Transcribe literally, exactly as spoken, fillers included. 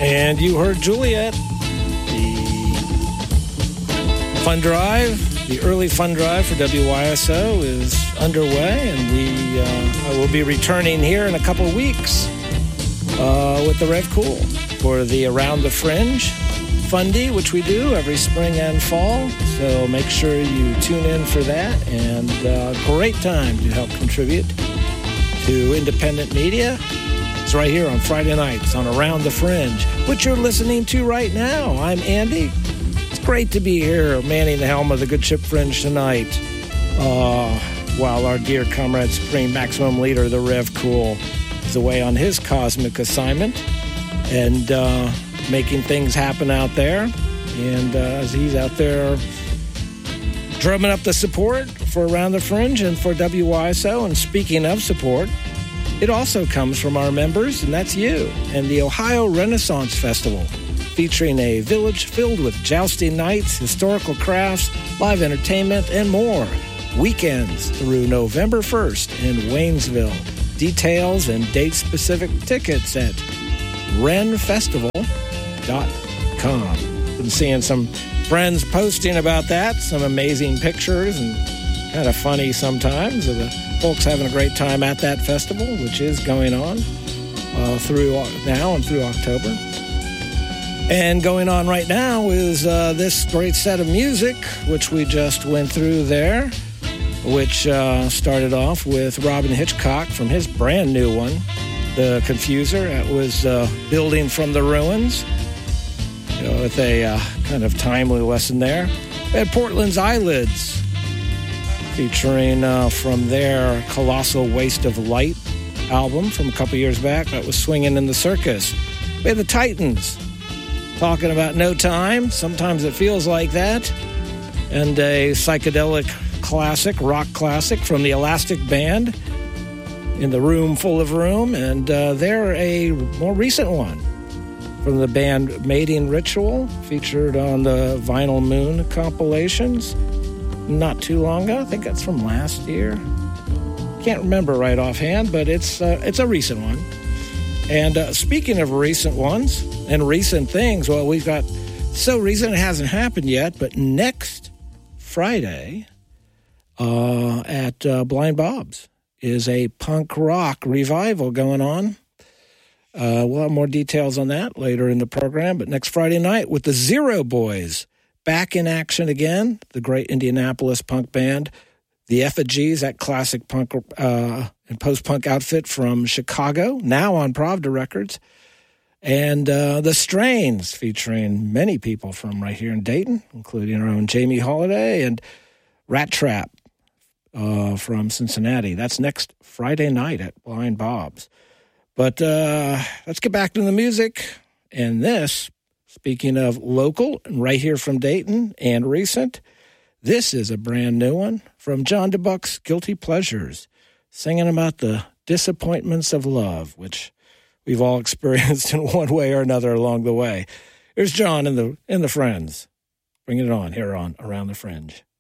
And you heard Juliet. The fund drive, the early fund drive for W Y S O is underway, and we uh, will be returning here in a couple of weeks uh, with the Rev Cool for the Around the Fringe Fundy, which we do every spring and fall. So make sure you tune in for that, and uh, great time to help contribute to independent media. It's right here on Friday nights on Around the Fringe, which you're listening to right now. I'm Andy. It's great to be here manning the helm of the Good Ship Fringe tonight, uh, while our dear comrade Supreme Maximum Leader, the Rev Cool, is away on his cosmic assignment and uh, making things happen out there. And uh, as he's out there drumming up the support for Around the Fringe and for W Y S O, and speaking of support, it also comes from our members, and that's you, and the Ohio Renaissance Festival, featuring a village filled with jousting nights, historical crafts, live entertainment, and more. Weekends through November first in Waynesville. Details and date-specific tickets at ren festival dot com. Been seeing some friends posting about that, some amazing pictures, and kind of funny sometimes of the folks having a great time at that festival, which is going on uh, through now and through October. And going on right now is uh, this great set of music, which we just went through there, which uh, started off with Robin Hitchcock from his brand new one, The Confuser. That was uh, Building from the Ruins, you know, with a uh, kind of timely lesson there. We had Portland's Eyelids, featuring uh, from their Colossal Waste of Light album from a couple years back. That was Swinging in the Circus. We had the Titans, talking about No Time, Sometimes It Feels Like That, and a psychedelic classic, rock classic from the Elastic Band, In the Room Full of Room, and uh, they're a more recent one from the band Mating Ritual, featured on the Vinyl Moon compilations not too long ago. I think that's from last year. Can't remember right offhand, but it's uh, it's a recent one. And uh, speaking of recent ones and recent things, well, we've got so recent it hasn't happened yet, but next Friday uh, at uh, Blind Bob's is a punk rock revival going on. Uh, we'll have more details on that later in the program, but next Friday night with the Zero Boys back in action again, the great Indianapolis punk band, the Effigies, that classic punk uh, and post-punk outfit from Chicago, now on Pravda Records, and uh, the Strains, featuring many people from right here in Dayton, including our own Jamie Holiday and Rat Trap uh, from Cincinnati. That's next Friday night at Blind Bob's. But uh, let's get back to the music, and this, speaking of local, right here from Dayton and recent, this is a brand new one from John DeBuck's Guilty Pleasures, singing about the disappointments of love, which we've all experienced in one way or another along the way. Here's John and the and the Friends, bringing it on here on Around the Fringe.